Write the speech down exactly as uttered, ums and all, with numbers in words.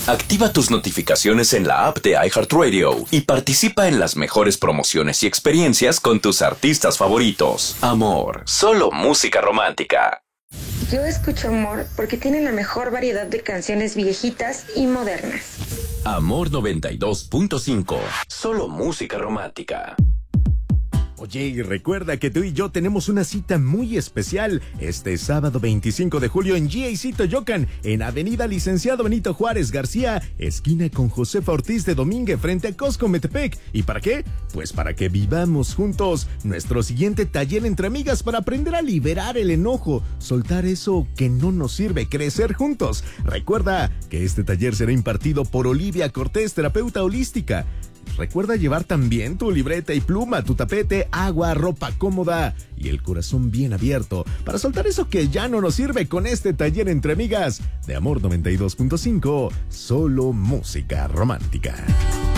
Activa tus notificaciones en la app de iHeartRadio y participa en las mejores promociones y experiencias con tus artistas favoritos. Amor, solo música romántica. Yo escucho Amor porque tiene la mejor variedad de canciones viejitas y modernas. Amor noventa y dos punto cinco, solo música romántica. Oye, y recuerda que tú y yo tenemos una cita muy especial este sábado veinticinco de julio en G A C Toyocan, en Avenida Licenciado Benito Juárez García, esquina con Josefa Ortiz de Domínguez, frente a Costco Metepec. ¿Y para qué? Pues para que vivamos juntos nuestro siguiente taller entre amigas para aprender a liberar el enojo, soltar eso que no nos sirve, crecer juntos. Recuerda que este taller será impartido por Olivia Cortés, terapeuta holística. Recuerda llevar también tu libreta y pluma, tu tapete, agua, ropa cómoda y el corazón bien abierto para soltar eso que ya no nos sirve con este taller entre amigas de Amor noventa y dos punto cinco, solo música romántica.